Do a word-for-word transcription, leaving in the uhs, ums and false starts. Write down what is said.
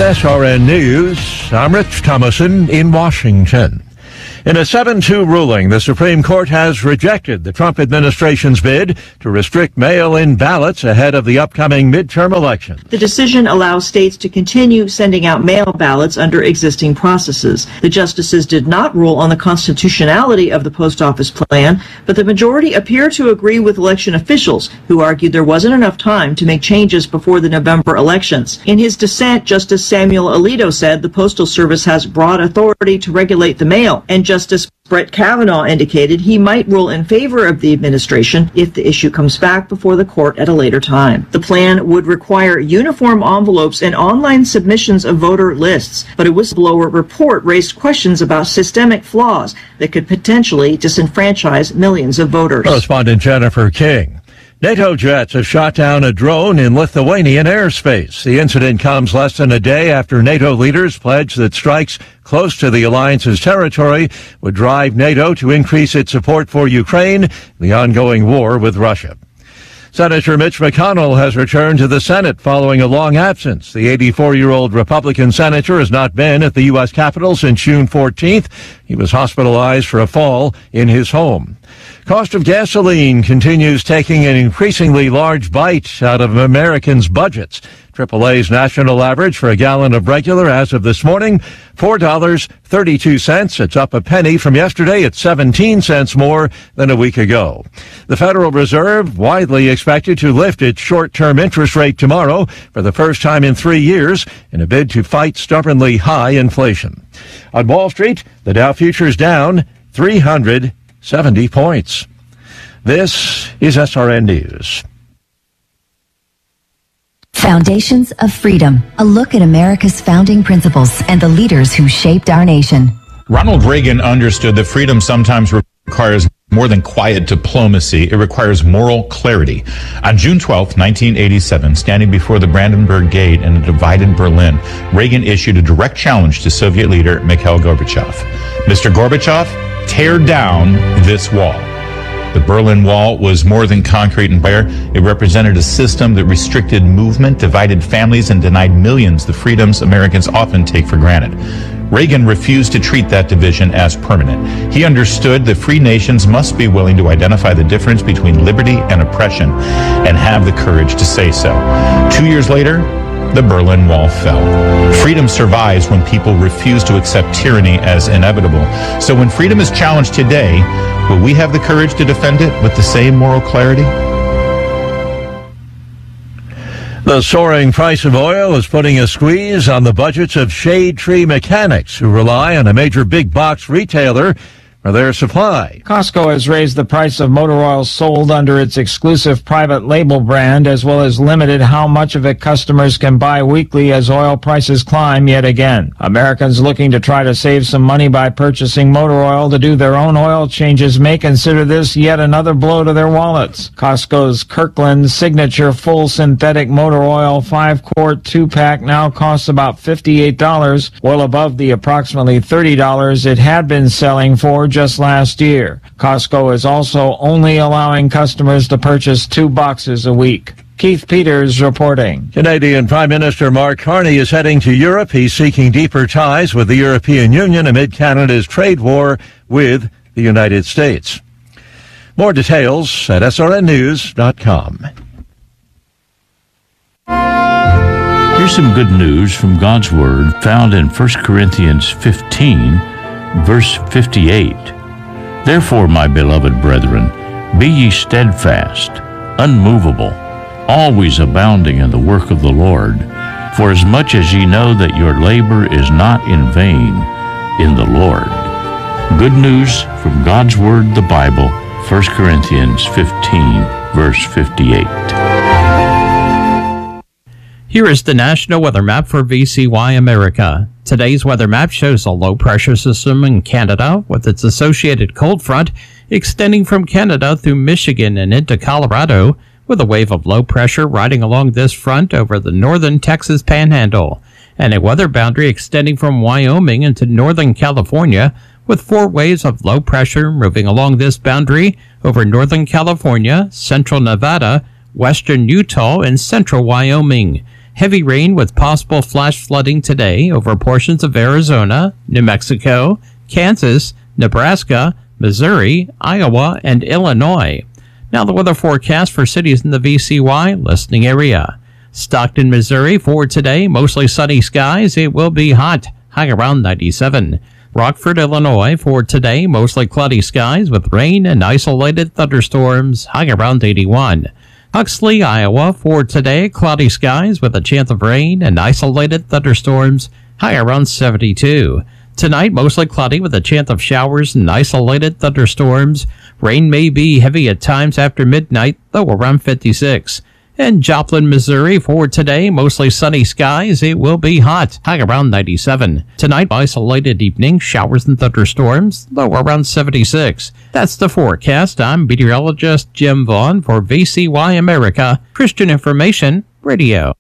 S R N News, I'm Rich Thomason in Washington. In a seven two ruling, the Supreme Court has rejected the Trump administration's bid to restrict mail-in ballots ahead of the upcoming midterm election. The decision allows states to continue sending out mail ballots under existing processes. The justices did not rule on the constitutionality of the post office plan, but the majority appear to agree with election officials who argued there wasn't enough time to make changes before the November elections. In his dissent, Justice Samuel Alito said the Postal Service has broad authority to regulate the mail, and Justice Brett Kavanaugh indicated he might rule in favor of the administration if the issue comes back before the court at a later time. The plan would require uniform envelopes and online submissions of voter lists, but a whistleblower report raised questions about systemic flaws that could potentially disenfranchise millions of voters. Correspondent Jennifer King. NATO jets have shot down a drone in Lithuanian airspace. The incident comes less than a day after NATO leaders pledged that strikes close to the alliance's territory would drive NATO to increase its support for Ukraine in the ongoing war with Russia. Senator Mitch McConnell has returned to the Senate following a long absence. The eighty-four-year-old Republican senator has not been at the U S Capitol since June fourteenth. He was hospitalized for a fall in his home. Cost of gasoline continues taking an increasingly large bite out of Americans' budgets. triple A's national average for a gallon of regular as of this morning, four dollars and thirty-two cents. It's up a penny from yesterday. It's seventeen cents more than a week ago. The Federal Reserve widely expected to lift its short-term interest rate tomorrow for the first time in three years in a bid to fight stubbornly high inflation. On Wall Street, the Dow futures down three hundred seventy points. This is S R N News. Foundations of Freedom, a look at America's founding principles and the leaders who shaped our nation. Ronald Reagan understood that freedom sometimes requires more than quiet diplomacy. It requires moral clarity. On June twelfth, nineteen eighty-seven, standing before the Brandenburg Gate in a divided Berlin, Reagan issued a direct challenge to Soviet leader Mikhail Gorbachev. Mister Gorbachev, tear down this wall. The Berlin Wall was more than concrete and bare. It represented a system that restricted movement, divided families, and denied millions the freedoms Americans often take for granted. Reagan refused to treat that division as permanent. He understood that free nations must be willing to identify the difference between liberty and oppression and have the courage to say so. Two years later, the Berlin Wall fell. Freedom survives when people refuse to accept tyranny as inevitable. So when freedom is challenged today, will we have the courage to defend it with the same moral clarity? The soaring price of oil is putting a squeeze on the budgets of shade tree mechanics who rely on a major big box retailer for their supply. Costco has raised the price of motor oil sold under its exclusive private label brand, as well as limited how much of it customers can buy weekly as oil prices climb yet again. Americans looking to try to save some money by purchasing motor oil to do their own oil changes may consider this yet another blow to their wallets. Costco's Kirkland Signature Full Synthetic Motor Oil five quart two pack now costs about fifty-eight dollars, well above the approximately thirty dollars it had been selling for just last year. Costco is also only allowing customers to purchase two boxes a week. Keith Peters reporting. Canadian Prime Minister Mark Carney is heading to Europe. He's seeking deeper ties with the European Union amid Canada's trade war with the United States. More details at S R N news dot com. Here's some good news from God's Word found in First Corinthians fifteen, verse fifty-eight. Therefore, my beloved brethren, be ye steadfast, unmovable, always abounding in the work of the Lord, for as much as ye know that your labor is not in vain in the Lord. Good news from God's Word, the Bible, First Corinthians fifteen, verse fifty-eight. Here is the National Weather Map for V C Y America. Today's weather map shows a low-pressure system in Canada with its associated cold front extending from Canada through Michigan and into Colorado, with a wave of low pressure riding along this front over the northern Texas Panhandle, and a weather boundary extending from Wyoming into northern California, with four waves of low pressure moving along this boundary over northern California, central Nevada, western Utah, and central Wyoming. Heavy rain with possible flash flooding today over portions of Arizona, New Mexico, Kansas, Nebraska, Missouri, Iowa, and Illinois. Now the weather forecast for cities in the V C Y listening area. Stockton, Missouri for today, mostly sunny skies. It will be hot, high around ninety-seven. Rockford, Illinois for today, mostly cloudy skies with rain and isolated thunderstorms, high around eighty-one. Huxley, Iowa for today, cloudy skies with a chance of rain and isolated thunderstorms, high around seventy-two. Tonight, mostly cloudy with a chance of showers and isolated thunderstorms. Rain may be heavy at times after midnight, though around fifty-six. And Joplin, Missouri for today, mostly sunny skies. It will be hot, high around ninety-seven. Tonight, isolated evening, showers and thunderstorms, low around seventy-six. That's the forecast. I'm meteorologist Jim Vaughn for V C Y America, Christian Information Radio.